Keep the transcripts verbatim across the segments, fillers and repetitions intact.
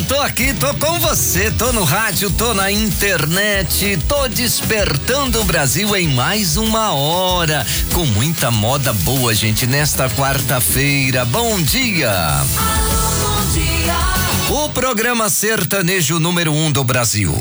tô aqui, tô com você, tô no rádio, tô na internet, tô despertando o Brasil em mais uma hora, com muita moda boa, gente, nesta quarta-feira. Bom dia! Alô, bom dia! O programa sertanejo número um do Brasil.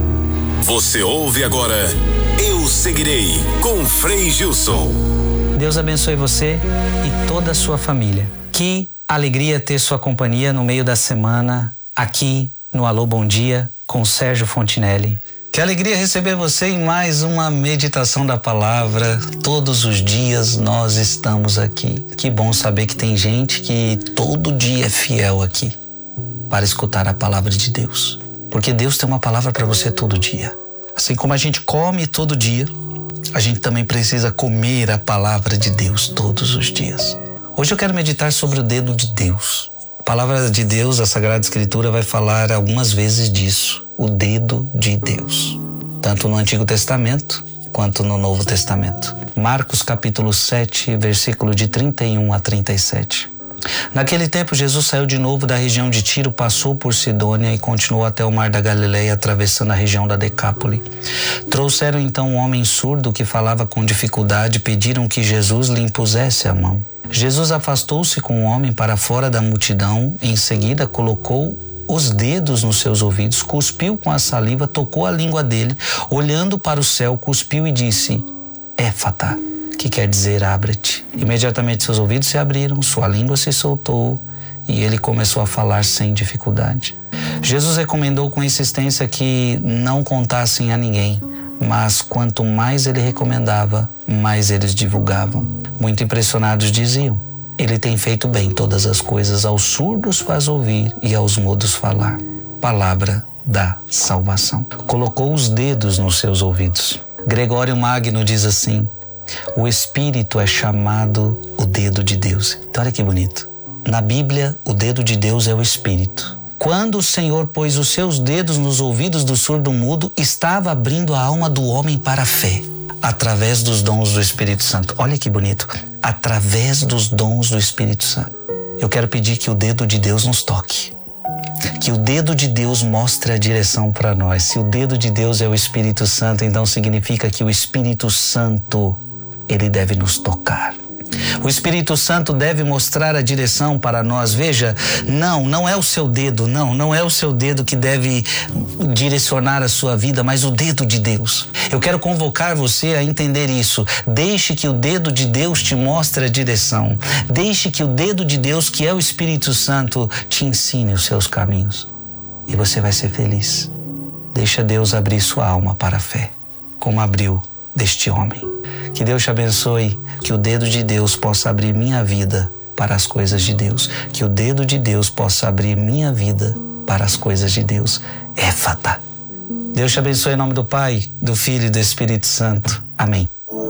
Você ouve agora Eu Seguirei, com Frei Gilson. Deus abençoe você e toda a sua família. Que alegria ter sua companhia no meio da semana, aqui no Alô Bom Dia, com Sérgio Fontinelli. Que alegria receber você em mais uma meditação da palavra. Todos os dias nós estamos aqui. Que bom saber que tem gente que todo dia é fiel aqui para escutar a palavra de Deus. Porque Deus tem uma palavra para você todo dia. Assim como a gente come todo dia, a gente também precisa comer a palavra de Deus todos os dias. Hoje eu quero meditar sobre o dedo de Deus. A palavra de Deus, a Sagrada Escritura, vai falar algumas vezes disso. O dedo de Deus. Tanto no Antigo Testamento, quanto no Novo Testamento. Marcos capítulo sete, versículo de trinta e um a trinta e sete. Naquele tempo, Jesus saiu de novo da região de Tiro, passou por Sidônia e continuou até o mar da Galileia, atravessando a região da Decápole. Trouxeram então um homem surdo que falava com dificuldade e pediram que Jesus lhe impusesse a mão. Jesus afastou-se com o homem para fora da multidão, em seguida colocou os dedos nos seus ouvidos, cuspiu com a saliva, tocou a língua dele, olhando para o céu, cuspiu e disse: Éfata, que quer dizer abre-te. Imediatamente seus ouvidos se abriram, sua língua se soltou e ele começou a falar sem dificuldade. Jesus recomendou com insistência que não contassem a ninguém, mas quanto mais ele recomendava, mais eles divulgavam. Muito impressionados diziam: ele tem feito bem todas as coisas, aos surdos faz ouvir e aos mudos falar. Palavra da salvação. Colocou os dedos nos seus ouvidos. Gregório Magno diz assim: o Espírito é chamado o dedo de Deus. Então olha que bonito. Na Bíblia, o dedo de Deus é o Espírito. Quando o Senhor pôs os seus dedos nos ouvidos do surdo mudo, estava abrindo a alma do homem para a fé, através dos dons do Espírito Santo. Olha que bonito. Através dos dons do Espírito Santo. Eu quero pedir que o dedo de Deus nos toque. Que o dedo de Deus mostre a direção para nós. Se o dedo de Deus é o Espírito Santo, então significa que o Espírito Santo, ele deve nos tocar. O Espírito Santo deve mostrar a direção para nós. Veja, não, não é o seu dedo, não, não é o seu dedo que deve direcionar a sua vida, mas o dedo de Deus. Eu quero convocar você a entender isso. Deixe que o dedo de Deus te mostre a direção. Deixe que o dedo de Deus, que é o Espírito Santo, te ensine os seus caminhos. E você vai ser feliz. Deixa Deus abrir sua alma para a fé, como abriu deste homem. Que Deus te abençoe, que o dedo de Deus possa abrir minha vida para as coisas de Deus. Que o dedo de Deus possa abrir minha vida para as coisas de Deus. Éfata. Deus te abençoe em nome do Pai, do Filho e do Espírito Santo. Amém.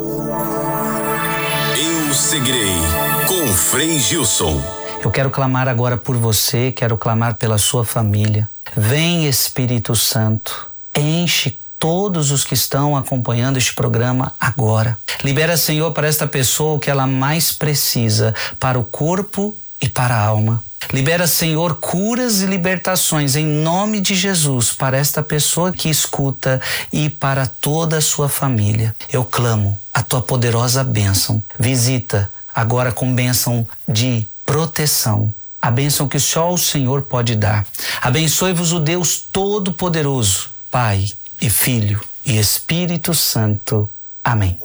Eu Seguirei, com Frei Gilson. Eu quero clamar agora por você, quero clamar pela sua família. Vem, Espírito Santo, enche todos os que estão acompanhando este programa agora. Libera, Senhor, para esta pessoa o que ela mais precisa, para o corpo e para a alma. Libera, Senhor, curas e libertações em nome de Jesus para esta pessoa que escuta e para toda a sua família. Eu clamo a tua poderosa bênção. Visita agora com bênção de proteção. A bênção que só o Senhor pode dar. Abençoe-vos o Deus Todo-Poderoso, Pai e Filho e Espírito Santo. Amém.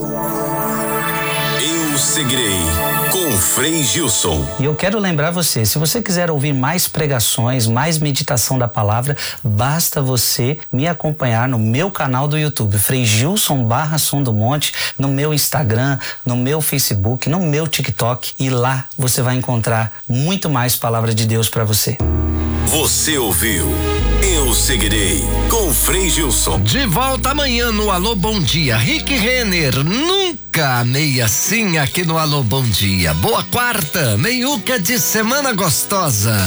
Eu Seguirei, com Frei Gilson. E eu quero lembrar você, se você quiser ouvir mais pregações, mais meditação da palavra, basta você me acompanhar no meu canal do YouTube, Frei Gilson barra Som do Monte, no meu Instagram, no meu Facebook, no meu TikTok, e lá você vai encontrar muito mais palavra de Deus para você. Você ouviu Eu Seguirei, com Frei Gilson. De volta amanhã no Alô Bom Dia. Rick Renner, nunca amei assim aqui no Alô Bom Dia. Boa quarta, meiuca de semana gostosa.